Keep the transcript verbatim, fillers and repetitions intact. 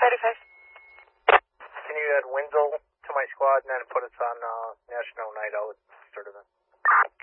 thirty-five. Can you add Winslow to my squad and then put us on uh, National Night Out sort of thing?